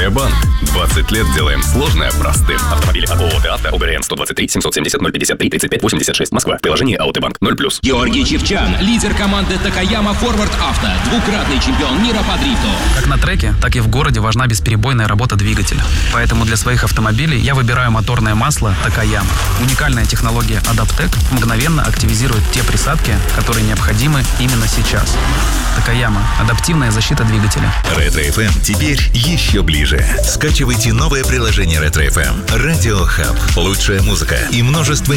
Авиабанк. 20 лет делаем сложное простым. Автомобили от ООО «АТО», ОГРН 123 770 053 35 86, Москва. Приложение АОТ Банк 0+. Георгий Чивчян, лидер команды Такаяма Форвард Авто, двукратный чемпион мира по дрифту. Как на треке, так и в городе важна бесперебойная работа двигателя. Поэтому для своих автомобилей я выбираю моторное масло Такаяма. Уникальная технология Адаптек мгновенно активизирует те присадки, которые необходимы именно сейчас. Такаяма. Адаптивная защита двигателя. Ретро FM теперь еще ближе. Скачивайте новое приложение Ретро FM. Радио Хаб. Лучшая музыка и множество